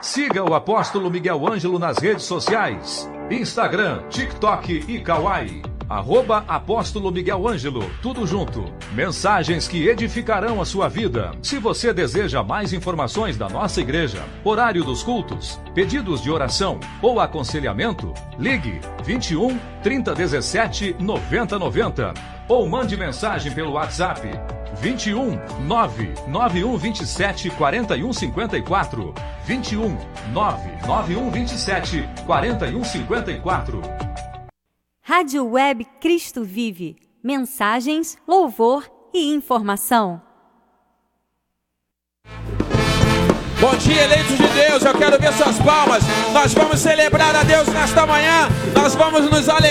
Siga o Apóstolo Miguel Ângelo nas redes sociais: Instagram, TikTok e Kawaii. @Apóstolo Miguel Ângelo, tudo junto. Mensagens que edificarão a sua vida. Se você deseja mais informações da nossa igreja, horário dos cultos, pedidos de oração ou aconselhamento, ligue 21 3017 9090 ou mande mensagem pelo WhatsApp 21 99127 4154. 21 99127 4154. Rádio Web Cristo Vive. Mensagens, louvor e informação. Bom dia, eleitos de Deus. Eu quero ver suas palmas. Nós vamos celebrar a Deus nesta manhã. Nós vamos nos alegrar.